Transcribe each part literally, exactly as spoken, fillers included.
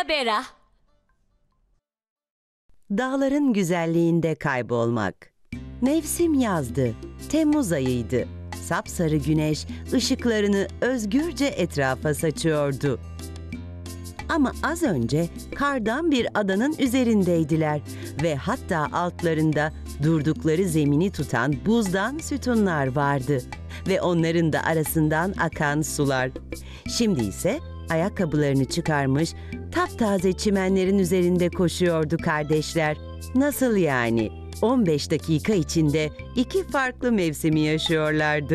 Ayla Bera. Dağların güzelliğinde kaybolmak. Mevsim yazdı, Temmuz ayıydı. Sapsarı güneş ışıklarını özgürce etrafa saçıyordu. Ama az önce kardan bir adanın üzerindeydiler ve hatta altlarında durdukları zemini tutan buzdan sütunlar vardı ve onların da arasından akan sular. Şimdi ise ayakkabılarını çıkarmış, taptaze çimenlerin üzerinde koşuyordu kardeşler. Nasıl yani? on beş dakika içinde iki farklı mevsimi yaşıyorlardı.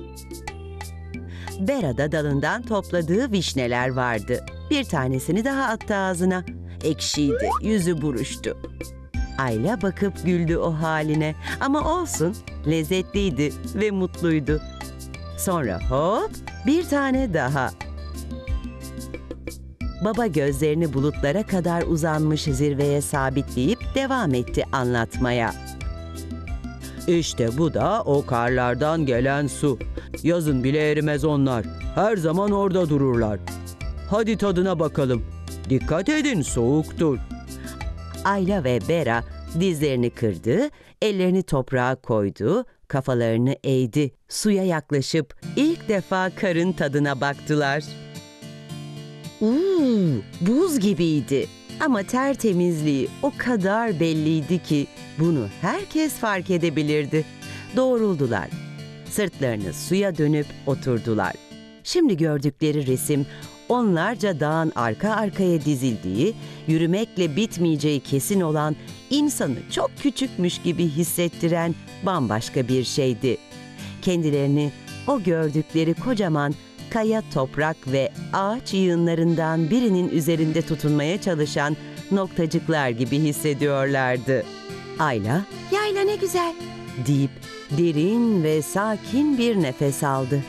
Bera'da dalından topladığı vişneler vardı. Bir tanesini daha attı ağzına. Ekşiydi, yüzü buruştu. Ayla bakıp güldü o haline. Ama olsun, lezzetliydi ve mutluydu. Sonra hop, bir tane daha. Baba gözlerini bulutlara kadar uzanmış zirveye sabitleyip devam etti anlatmaya. İşte bu da o karlardan gelen su. Yazın bile erimez onlar. Her zaman orada dururlar. Hadi tadına bakalım. Dikkat edin, soğuktur. Ayla ve Bera dizlerini kırdı, ellerini toprağa koydu, kafalarını eğdi. Suya yaklaşıp ilk defa karın tadına baktılar. Uuu, buz gibiydi. Ama tertemizliği o kadar belliydi ki bunu herkes fark edebilirdi. Doğruldular. Sırtlarını suya dönüp oturdular. Şimdi gördükleri resim onlarca dağın arka arkaya dizildiği, yürümekle bitmeyeceği kesin olan, insanı çok küçükmüş gibi hissettiren bambaşka bir şeydi. Kendilerini o gördükleri kocaman kaya, toprak ve ağaç yığınlarından birinin üzerinde tutunmaya çalışan noktacıklar gibi hissediyorlardı. Ayla, "Yayla ne güzel," deyip derin ve sakin bir nefes aldı.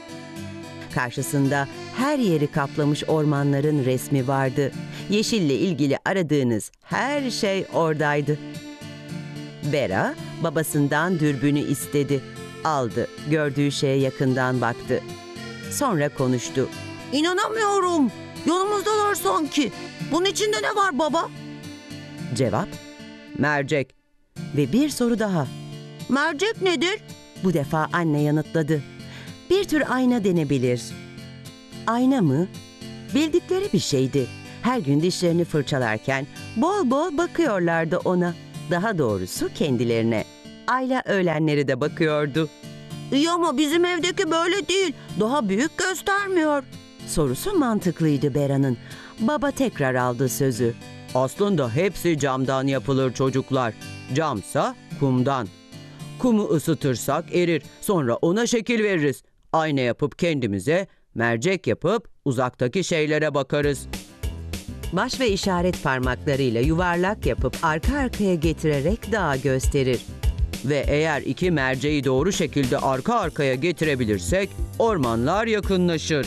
Karşısında her yeri kaplamış ormanların resmi vardı. Yeşille ilgili aradığınız her şey oradaydı. Bera babasından dürbünü istedi. Aldı, gördüğü şeye yakından baktı. Sonra konuştu. "İnanamıyorum, yanımızdalar sanki. Bunun içinde ne var baba?" Cevap, "Mercek." Ve bir soru daha. "Mercek nedir?" Bu defa anne yanıtladı. "Bir tür ayna denebilir." Ayna mı? Bildikleri bir şeydi. Her gün dişlerini fırçalarken bol bol bakıyorlardı ona. Daha doğrusu kendilerine. Ayla öğlenleri de bakıyordu. "İyi ama bizim evdeki böyle değil. Daha büyük göstermiyor." Sorusu mantıklıydı Bera'nın. Baba tekrar aldı sözü. "Aslında hepsi camdan yapılır çocuklar. Camsa kumdan. Kumu ısıtırsak erir. Sonra ona şekil veririz. Ayna yapıp kendimize, mercek yapıp uzaktaki şeylere bakarız." Baş ve işaret parmaklarıyla yuvarlak yapıp arka arkaya getirerek dağa gösterir. Ve eğer iki merceği doğru şekilde arka arkaya getirebilirsek ormanlar yakınlaşır.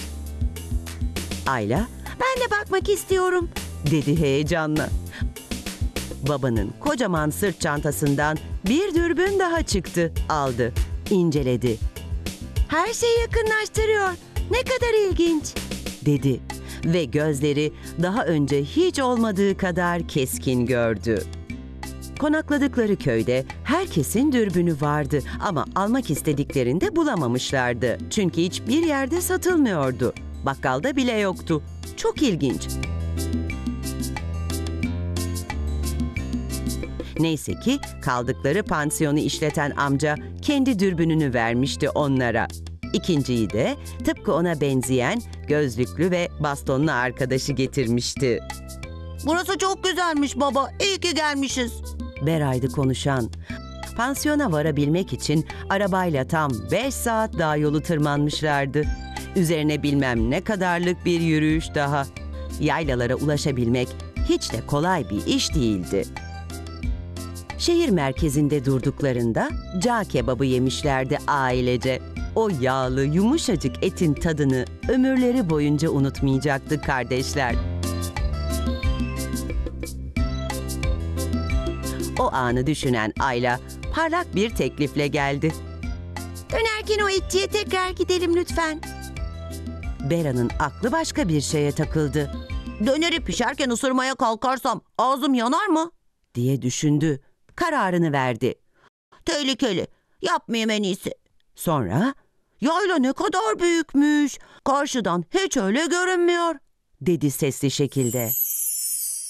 Ayla, "Ben de bakmak istiyorum," dedi heyecanla. Babanın kocaman sırt çantasından bir dürbün daha çıktı, aldı, inceledi. "Her şeyi yakınlaştırıyor. Ne kadar ilginç," dedi ve gözleri daha önce hiç olmadığı kadar keskin gördü. Konakladıkları köyde herkesin dürbünü vardı ama almak istediklerinde bulamamışlardı. Çünkü hiçbir yerde satılmıyordu. Bakkalda bile yoktu. Çok ilginç. Neyse ki kaldıkları pansiyonu işleten amca kendi dürbününü vermişti onlara. İkinciyi de tıpkı ona benzeyen gözlüklü ve bastonlu arkadaşı getirmişti. "Burası çok güzelmiş baba, iyi ki gelmişiz," Bera'ydı konuşan. Pansiyona varabilmek için arabayla tam beş saat dağ yolu tırmanmışlardı. Üzerine bilmem ne kadarlık bir yürüyüş daha. Yaylalara ulaşabilmek hiç de kolay bir iş değildi. Şehir merkezinde durduklarında cağ kebabı yemişlerdi ailece. O yağlı, yumuşacık etin tadını ömürleri boyunca unutmayacaktı kardeşler. O anı düşünen Ayla parlak bir teklifle geldi. "Dönerken o etçiye tekrar gidelim lütfen." Bera'nın aklı başka bir şeye takıldı. Döneri pişerken ısırmaya kalkarsam ağzım yanar mı? Diye düşündü. Kararını verdi. Tehlikeli. Yapmayayım en iyisi. Sonra yayla ne kadar büyükmüş. Karşıdan hiç öyle görünmüyor, dedi sesli şekilde.